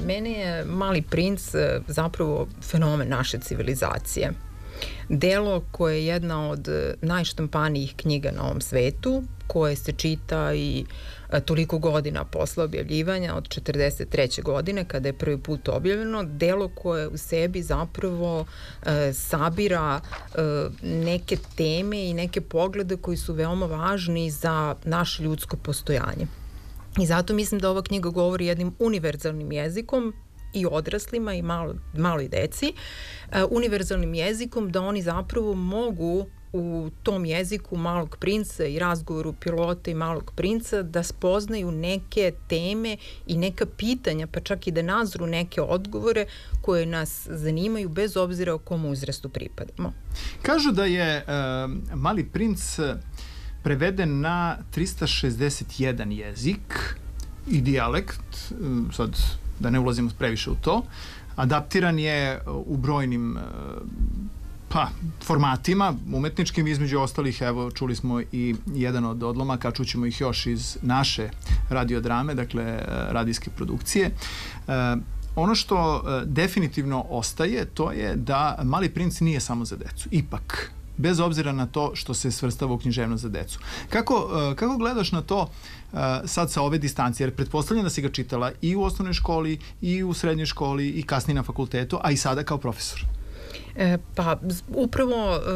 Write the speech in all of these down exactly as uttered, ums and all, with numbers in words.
meni je Mali princ zapravo fenomen naše civilizacije. Delo koje je jedna od najštampanijih knjiga na ovom svetu, koje se čita i toliko godina posle objavljivanja, od četrdeset treće godine, kada je prvi put objavljeno, delo koje u sebi zapravo e, sabira e, neke teme i neke poglede koji su veoma važni za naše ljudsko postojanje. I zato mislim da ova knjiga govori jednim univerzalnim jezikom i odraslima i malo, maloj deci, e, univerzalnim jezikom, da oni zapravo mogu u tom jeziku Malog princa i razgovoru pilota i Malog princa da spoznaju neke teme i neka pitanja, pa čak i da nazru neke odgovore koje nas zanimaju bez obzira o kom uzrastu pripadamo. Kažu da je e, Mali princ preveden na trista šezdeset jedan jezik i dijalekt, sad da ne ulazimo previše u to, adaptiran je u brojnim pa, formatima umetničkim, između ostalih, evo, čuli smo i jedan od odlomaka, čućemo ih još iz naše radiodrame, dakle, radijske produkcije. E, ono što definitivno ostaje, to je da Mali princ nije samo za decu, ipak, bez obzira na to što se svrstava u književnost za decu. Kako, kako gledaš na to sad sa ove distancije? Jer pretpostavljam da si ga čitala i u osnovnoj školi, i u srednjoj školi, i kasnije na fakultetu, a i sada kao profesor. E, pa upravo e,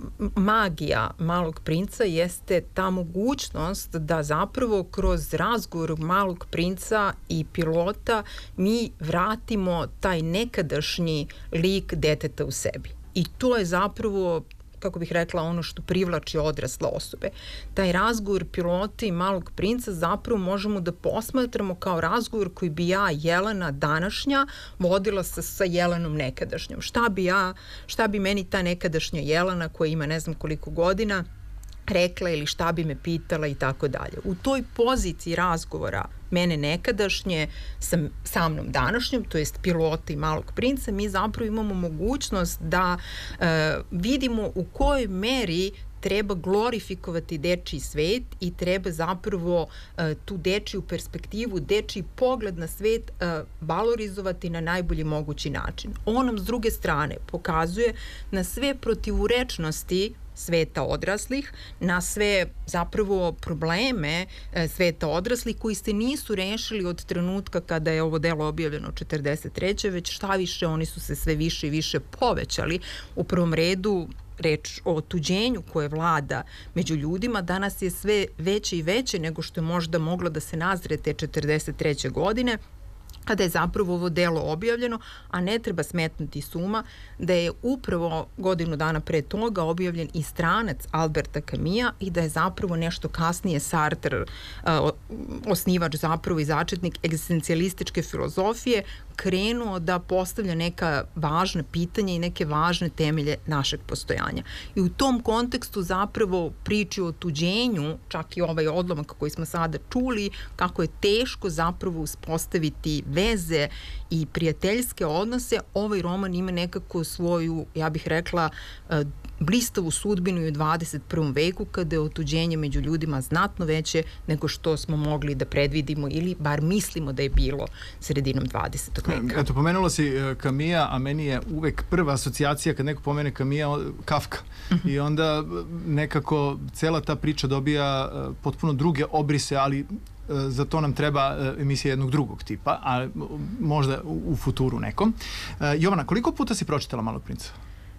magija Malog princa jeste ta mogućnost da zapravo kroz razgovor Malog princa i pilota mi vratimo taj nekadašnji lik deteta u sebi. I to je zapravo, kako bih rekla, ono što privlači odrasle osobe. Taj razgovor pilota i Malog princa zapravo možemo da posmatramo kao razgovor koji bi ja, Jelena današnja, vodila sa, sa Jelenom nekadašnjom. Šta bi ja, šta bi meni ta nekadašnja Jelena, koja ima ne znam koliko godina, rekla ili šta bi me pitala i tako dalje. U toj poziciji razgovora mene nekadašnje sa, sa mnom današnjom, to jest pilota i Malog princa, mi zapravo imamo mogućnost da e, vidimo u kojoj meri treba glorifikovati dečiji svet i treba zapravo e, tu dečiju perspektivu, dečiji pogled na svet e, valorizovati na najbolji mogući način. On nam s druge strane pokazuje na sve protivurečnosti sveta odraslih, na sve zapravo probleme e, sveta odraslih koji se nisu rešili od trenutka kada je ovo delo objavljeno četrdeset treće već šta više, oni su se sve više i više povećali. U prvom redu reč o otuđenju koje vlada među ljudima danas je sve veće i veće nego što je možda moglo da se nazre te četrdeset treće godine, kada je zapravo ovo delo objavljeno, a ne treba smetnuti s uma da je upravo godinu dana pre toga objavljen i Stranac Alberta Camusa i da je zapravo nešto kasnije Sartre, uh, osnivač zapravo i začetnik egzistencijalističke filozofije, krenuo da postavlja neka važna pitanja i neke važne temelje našeg postojanja. I u tom kontekstu zapravo priči o tuđenju, čak i ovaj odlomak koji smo sada čuli, kako je teško zapravo uspostaviti veze i prijateljske odnose, ovaj roman ima nekako svoju, ja bih rekla, blistavu sudbinu i u dvadeset prvom veku, kada je otuđenje među ljudima znatno veće nego što smo mogli da predvidimo ili bar mislimo da je bilo sredinom dvadesetog veka. Eto, pomenula si Camusa, a meni je uvek prva asocijacija kad neko pomene Camusa, Kafka. Uh-huh. I onda nekako cela ta priča dobija potpuno druge obrise, ali za to nam treba emisija jednog drugog tipa, a možda u futuru nekom. Jovana, koliko puta si pročitala Malog princa?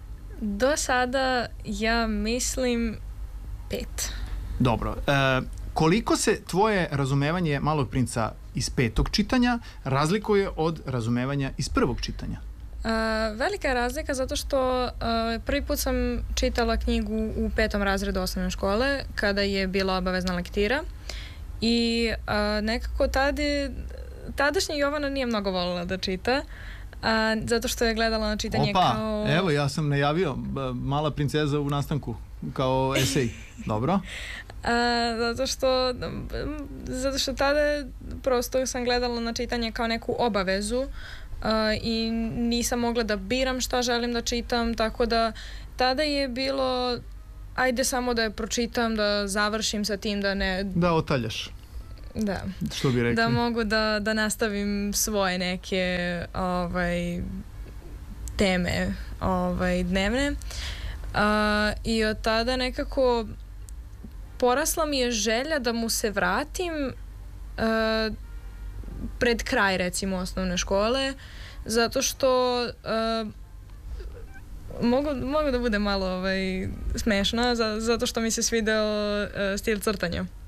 Do sada, ja mislim, pet. Dobro. E, koliko se tvoje razumevanje Malog princa iz petog čitanja razlikuje od razumevanja iz prvog čitanja? Uh, velika je razlika zato što uh, prvi put sam čitala knjigu u petom razredu osnovne škole kada je bila obavezna lektira i uh, nekako tada, tadašnja Jovana nije mnogo volila da čita. A, zato što je gledala na čitanje Opa, kao... evo, ja sam najavio Mala princeza u nastanku kao esej. Dobro. A, zato što zato što tada prosto sam gledala na čitanje kao neku obavezu a, i nisam mogla da biram šta želim da čitam, tako da tada je bilo ajde samo da je pročitam, da završim sa tim, da ne... Da otaljaš. Da. Što bi rekli? Da mogu da, da nastavim svoje neke ovaj, teme ovaj, dnevne. Uh, I od tada nekako porasla mi je želja da mu se vratim uh, pred kraj, recimo, osnovne škole, zato što uh, mogu, mogu da bude malo ovaj, smešna, za, zato što mi se svideo uh, stil crtanja.